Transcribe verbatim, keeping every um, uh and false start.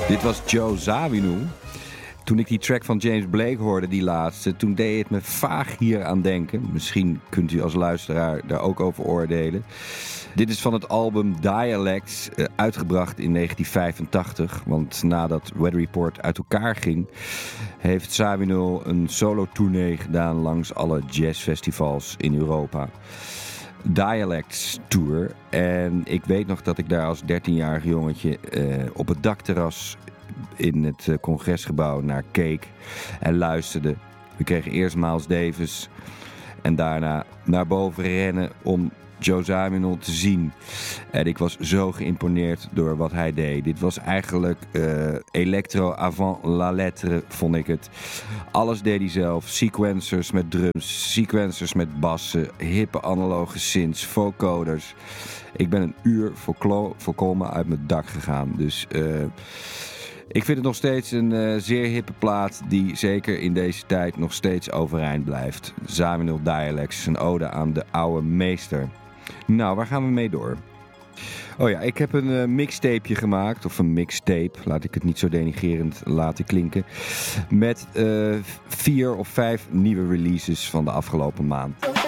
Dit was Joe Zawinul. Toen ik die track van James Blake hoorde, die laatste, toen deed het me vaag hier aan denken. Misschien kunt u als luisteraar daar ook over oordelen. Dit is van het album Dialects, uh, uitgebracht in negentien vijfentachtig. Want nadat Weather Report uit elkaar ging, heeft Zawinul een solo-tournee gedaan langs alle jazzfestivals in Europa. Dialects Tour. En ik weet nog dat ik daar als dertienjarig jongetje uh, op het dakterras in het uh, congresgebouw naar keek en luisterde. We kregen eerst Miles Davis en daarna naar boven rennen om Joe Zawinul te zien. En ik was zo geïmponeerd door wat hij deed. Dit was eigenlijk uh, electro avant la lettre, vond ik het. Alles deed hij zelf. Sequencers met drums, sequencers met bassen, hippe analoge synths, vocoders. Ik ben een uur volklo- volkomen uit mijn dak gegaan. Dus uh, ik vind het nog steeds een uh, zeer hippe plaat die zeker in deze tijd nog steeds overeind blijft. Zawinul Dialects, een ode aan de oude meester. Nou, waar gaan we mee door? Oh ja, ik heb een uh, mixtapeje gemaakt, of een mixtape, laat ik het niet zo denigrerend laten klinken, met uh, vier of vijf nieuwe releases van de afgelopen maand.